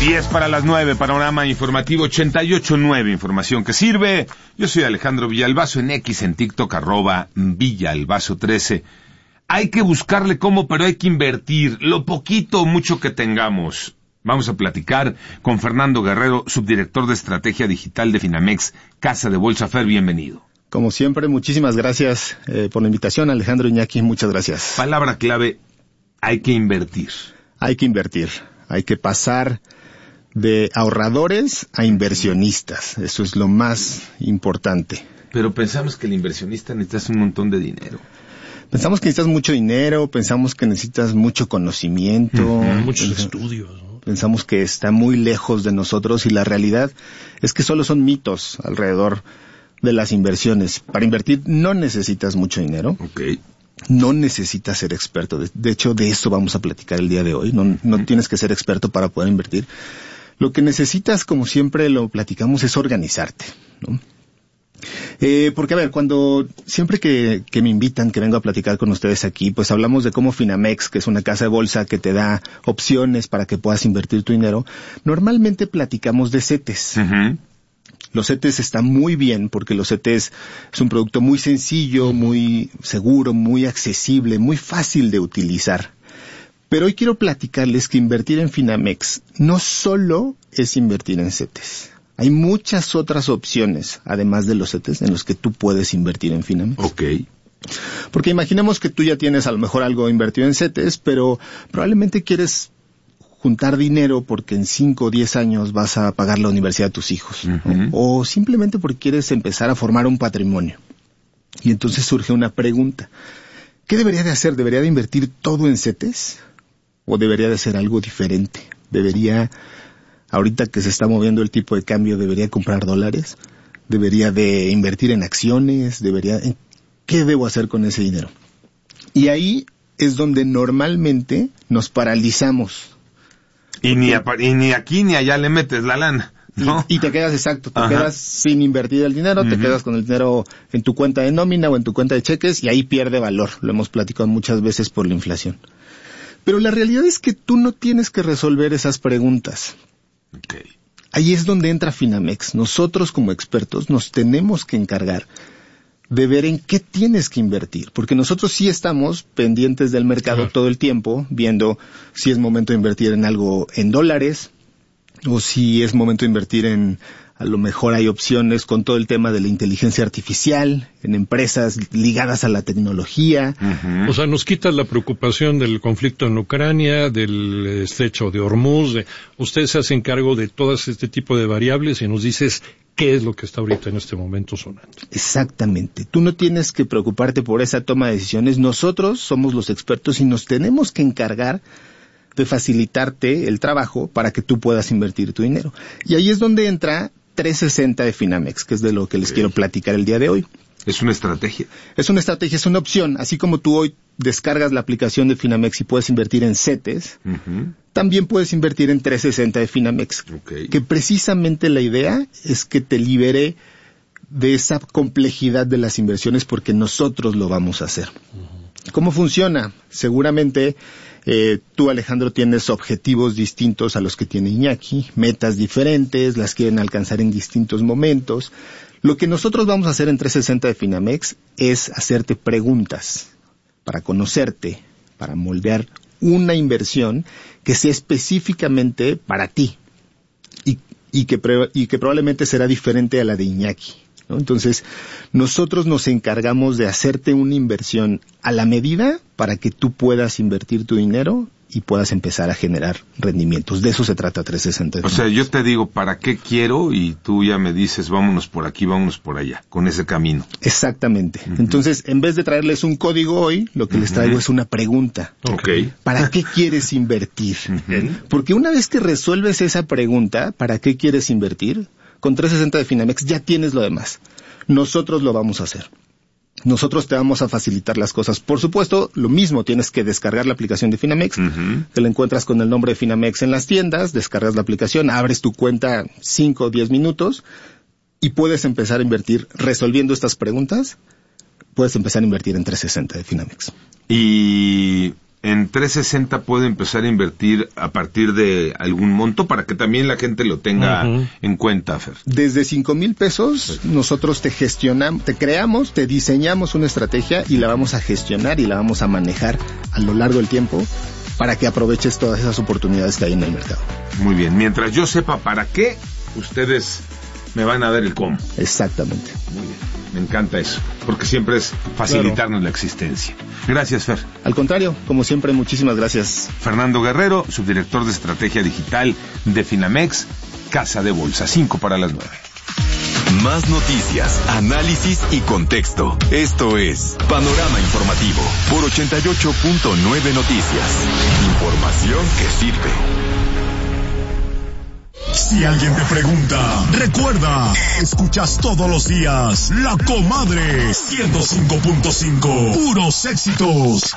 10 para las 9, panorama informativo 88.9, información que sirve. Yo soy Alejandro Villalbazo, en X, en TikTok, @Villalbazo13. Hay que buscarle cómo, pero hay que invertir lo poquito o mucho que tengamos. Vamos a platicar con Fernando Guerrero, subdirector de Estrategia Digital de Finamex, Casa de Bolsa. Fer, bienvenido. Como siempre, muchísimas gracias por la invitación, Alejandro, Iñaki, muchas gracias. Palabra clave, hay que invertir. Hay que invertir, hay que pasar de ahorradores a inversionistas, eso es lo más importante. Pero pensamos que el inversionista necesita un montón de dinero. Pensamos que necesitas mucho dinero, pensamos que necesitas mucho conocimiento. Muchos estudios, ¿no? Pensamos que está muy lejos de nosotros y la realidad es que solo son mitos alrededor de las inversiones. Para invertir no necesitas mucho dinero. Okay. No necesitas ser experto. De hecho, de eso vamos a platicar el día de hoy. No tienes que ser experto para poder invertir. Lo que necesitas, como siempre lo platicamos, es organizarte, ¿no? Porque, a ver, siempre que me invitan, que vengo a platicar con ustedes aquí, pues hablamos de cómo Finamex, que es una casa de bolsa que te da opciones para que puedas invertir tu dinero. Normalmente platicamos de CETES. Uh-huh. Los CETES están muy bien porque los CETES es un producto muy sencillo, muy seguro, muy accesible, muy fácil de utilizar. Pero hoy quiero platicarles que invertir en Finamex no solo es invertir en CETES. Hay muchas otras opciones, además de los CETES, en los que tú puedes invertir en Finamex. Okay. Porque imaginemos que tú ya tienes a lo mejor algo invertido en CETES, pero probablemente quieres juntar dinero porque en 5 o 10 años vas a pagar la universidad de tus hijos. Uh-huh. O simplemente porque quieres empezar a formar un patrimonio. Y entonces surge una pregunta. ¿Qué debería de hacer? ¿Debería de invertir todo en CETES? ¿O debería de ser algo diferente? Ahorita que se está moviendo el tipo de cambio, ¿debería comprar dólares? ¿Debería de invertir en acciones? ¿Qué debo hacer con ese dinero? Y ahí es donde normalmente nos paralizamos. Y ni aquí ni allá le metes la lana, ¿no? Y te quedas quedas sin invertir el dinero, te quedas con el dinero en tu cuenta de nómina o en tu cuenta de cheques y ahí pierde valor. Lo hemos platicado muchas veces por la inflación. Pero la realidad es que tú no tienes que resolver esas preguntas. Okay. Ahí es donde entra Finamex. Nosotros como expertos nos tenemos que encargar de ver en qué tienes que invertir, porque nosotros sí estamos pendientes del mercado todo el tiempo, viendo si es momento de invertir en algo en dólares, o si es momento de invertir a lo mejor hay opciones con todo el tema de la inteligencia artificial, en empresas ligadas a la tecnología. Uh-huh. O sea, nos quitas la preocupación del conflicto en Ucrania, del estrecho de Hormuz. Usted se hace cargo de todas este tipo de variables y nos dices qué es lo que está ahorita en este momento sonando. Exactamente. Tú no tienes que preocuparte por esa toma de decisiones. Nosotros somos los expertos y nos tenemos que encargar de facilitarte el trabajo para que tú puedas invertir tu dinero. Y ahí es donde entra 360 de Finamex, que es de lo que les quiero platicar el día de hoy. ¿Es una estrategia? Es una estrategia, es una opción. Así como tú hoy descargas la aplicación de Finamex y puedes invertir en CETES, uh-huh, también puedes invertir en 360 de Finamex. Okay. Que precisamente la idea es que te libere de esa complejidad de las inversiones porque nosotros lo vamos a hacer. Uh-huh. ¿Cómo funciona? Seguramente tú, Alejandro, tienes objetivos distintos a los que tiene Iñaki, metas diferentes, las quieren alcanzar en distintos momentos. Lo que nosotros vamos a hacer en 360 de Finamex es hacerte preguntas para conocerte, para moldear una inversión que sea específicamente para ti y que probablemente será diferente a la de Iñaki, ¿no? Entonces, nosotros nos encargamos de hacerte una inversión a la medida para que tú puedas invertir tu dinero y puedas empezar a generar rendimientos. De eso se trata 360. O sea, yo te digo para qué quiero y tú ya me dices vámonos por aquí, vámonos por allá, con ese camino. Exactamente. Uh-huh. Entonces, en vez de traerles un código hoy, lo que les traigo es una pregunta. Okay. ¿Para qué quieres invertir? Uh-huh. Porque una vez que resuelves esa pregunta, ¿para qué quieres invertir? Con 360 de Finamex ya tienes lo demás. Nosotros lo vamos a hacer. Nosotros te vamos a facilitar las cosas. Por supuesto, lo mismo, tienes que descargar la aplicación de Finamex, uh-huh, te la encuentras con el nombre de Finamex en las tiendas, descargas la aplicación, abres tu cuenta 5 o 10 minutos y puedes empezar a invertir resolviendo estas preguntas. Puedes empezar a invertir en 360 de Finamex. Y en 360 puedo empezar a invertir a partir de algún monto para que también la gente lo tenga en cuenta, Fer? Desde 5,000 pesos, nosotros te gestionamos, te creamos, te diseñamos una estrategia y la vamos a gestionar y la vamos a manejar a lo largo del tiempo para que aproveches todas esas oportunidades que hay en el mercado. Muy bien. Mientras yo sepa para qué, ustedes me van a dar el cómo. Exactamente. Muy bien. Me encanta eso, porque siempre es facilitarnos la existencia. Gracias, Fer. Al contrario, como siempre, muchísimas gracias. Fernando Guerrero, subdirector de Estrategia Digital de Finamex, Casa de Bolsa. 5:09. Más noticias, análisis y contexto. Esto es Panorama Informativo por 88.9 Noticias. Información que sirve. Si alguien te pregunta, recuerda, escuchas todos los días La Comadre 105.5, puros éxitos.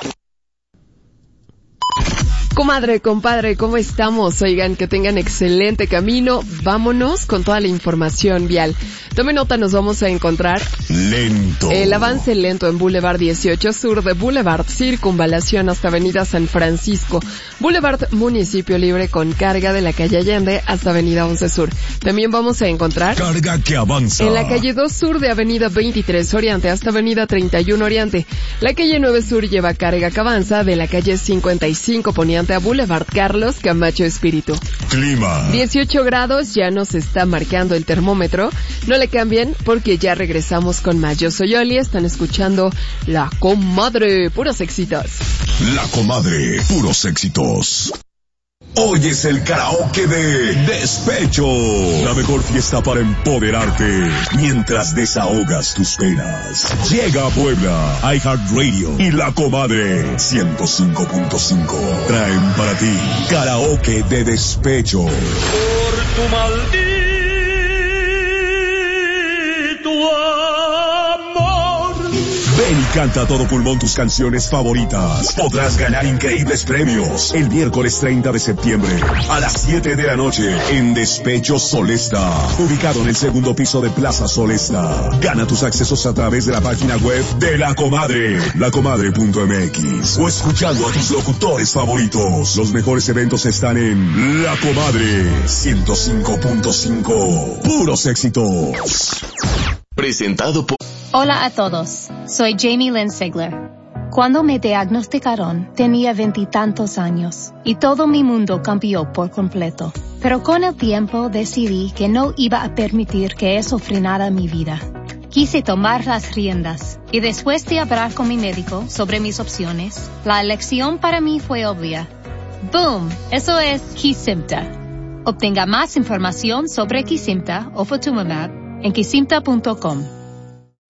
Comadre, compadre, ¿cómo estamos? Oigan, que tengan excelente camino. Vámonos con toda la información vial. Tome nota, nos vamos a encontrar lento. El avance lento en Boulevard 18 Sur de Boulevard Circunvalación hasta Avenida San Francisco. Boulevard Municipio Libre con carga de la calle Allende hasta Avenida 11 Sur. También vamos a encontrar carga que avanza en la calle 2 Sur de Avenida 23 Oriente hasta Avenida 31 Oriente. La calle 9 Sur lleva carga que avanza de la calle 55 Poniente a Boulevard Carlos Camacho Espíritu. Clima. 18 grados, ya nos está marcando el termómetro. No le cambien porque ya regresamos con más. Yo soy Oli, están escuchando La Comadre, puros éxitos. La Comadre, puros éxitos. Hoy es el karaoke de Despecho. La mejor fiesta para empoderarte mientras desahogas tus penas. Llega a Puebla, iHeartRadio y La Comadre 105.5. Traen para ti karaoke de Despecho. Por tu maldito amor. Ven y canta a todo pulmón tus canciones favoritas. Podrás ganar increíbles premios el miércoles 30 de septiembre a las 7 de la noche en Despecho Solesta, ubicado en el segundo piso de Plaza Solesta. Gana tus accesos a través de la página web de La Comadre, lacomadre.mx, o escuchando a tus locutores favoritos. Los mejores eventos están en La Comadre 105.5. Puros éxitos. Presentado por... Hola a todos, soy Jamie Lynn Sigler. Cuando me diagnosticaron, tenía 20 y tantos años y todo mi mundo cambió por completo. Pero con el tiempo decidí que no iba a permitir que eso frenara mi vida. Quise tomar las riendas y después de hablar con mi médico sobre mis opciones, la elección para mí fue obvia. ¡Boom! Eso es Kesimpta. Obtenga más información sobre Kesimpta o Ofatumumab en kesimpta.com.